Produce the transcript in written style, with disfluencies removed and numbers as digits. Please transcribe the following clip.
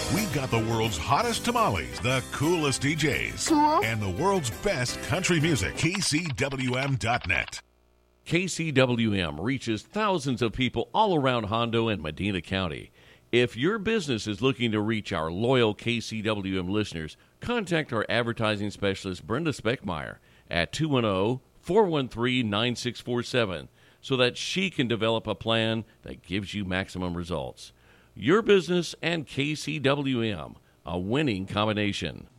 We got the world's hottest tamales, the coolest DJs, Cool. and the world's best country music. KCWM.net. KCWM reaches thousands of people all around Hondo and Medina County. If your business is looking to reach our loyal KCWM listeners, contact our advertising specialist, Brenda Speckmeyer, at 210-413-9647 so that she can develop a plan that gives you maximum results. Your business and KCWM, a winning combination.